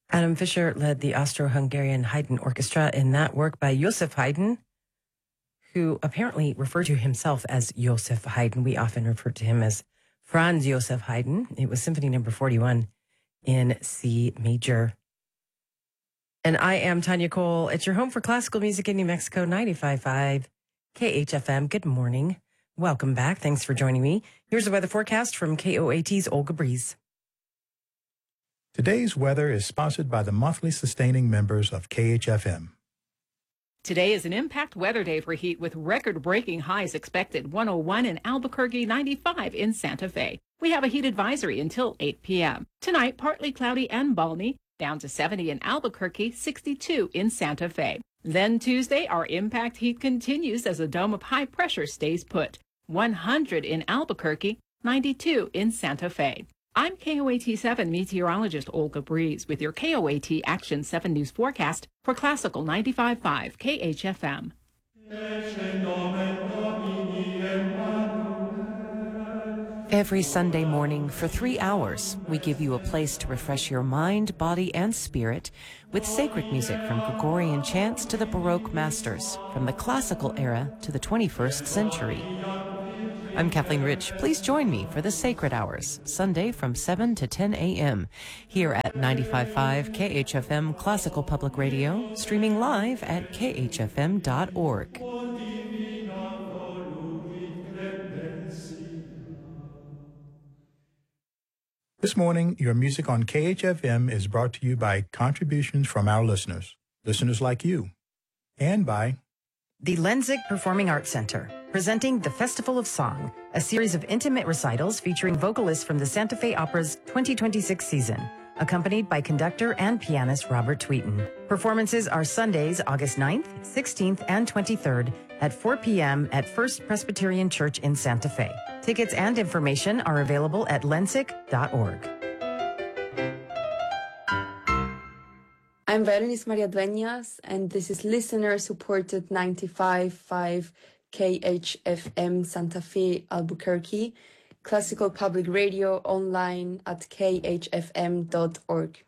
Adam Fischer led the Austro-Hungarian Haydn Orchestra in that work by Joseph Haydn, who apparently referred to himself as Joseph Haydn. We often refer to him as Franz Joseph Haydn. It was Symphony number 41 in C major. And I am Tanya Cole. It's your home for classical music in New Mexico, 95.5 KHFM. Good morning. Welcome back. Thanks for joining me. Here's the weather forecast from KOAT's Olga Breeze. Today's weather is sponsored by the monthly sustaining members of KHFM. Today is an impact weather day for heat with record-breaking highs expected. 101 in Albuquerque, 95 in Santa Fe. We have a heat advisory until 8 p.m. Tonight, partly cloudy and balmy, down to 70 in Albuquerque, 62 in Santa Fe. Then Tuesday, our impact heat continues as a dome of high pressure stays put. 100 in Albuquerque, 92 in Santa Fe. I'm KOAT 7 meteorologist Olga Breeze with your KOAT Action 7 News forecast for Classical 95.5 KHFM. Every Sunday morning for 3 hours, we give you a place to refresh your mind, body, and spirit with sacred music from Gregorian chants to the Baroque masters, from the classical era to the 21st century. I'm Kathleen Rich. Please join me for the Sacred Hours, Sunday from 7 to 10 a.m. here at 95.5 KHFM Classical Public Radio, streaming live at khfm.org. This morning, your music on KHFM is brought to you by contributions from our listeners like you, and by The Lenzik Performing Arts Center, presenting the Festival of Song, a series of intimate recitals featuring vocalists from the Santa Fe Opera's 2026 season, accompanied by conductor and pianist Robert Tweeten. Performances are Sundays, August 9th, 16th, and 23rd at 4 p.m. at First Presbyterian Church in Santa Fe. Tickets and information are available at lenzik.org. I'm Berenice Maria Dueñas, and this is listener-supported 95.5 KHFM Santa Fe, Albuquerque, classical public radio online at khfm.org.